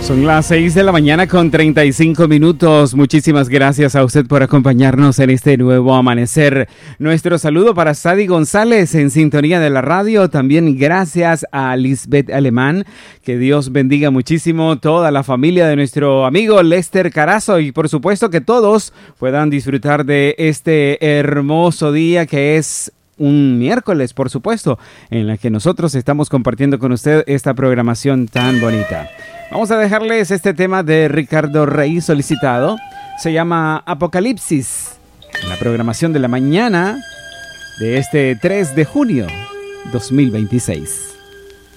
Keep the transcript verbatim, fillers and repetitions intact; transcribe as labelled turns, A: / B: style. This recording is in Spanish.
A: Son las seis de la mañana con treinta y cinco minutos. Muchísimas gracias a usted por acompañarnos en este nuevo amanecer. Nuestro saludo para Sadi González en sintonía de la radio. También gracias a Lisbeth Alemán. Que Dios bendiga muchísimo toda la familia de nuestro amigo Lester Carazo. Y por supuesto que todos puedan disfrutar de este hermoso día que es un miércoles, por supuesto, en la que nosotros estamos compartiendo con usted esta programación tan bonita. Vamos a dejarles este tema de Ricardo Rey solicitado. Se llama Apocalipsis. La programación de la mañana de este tres de junio dos mil veintiséis.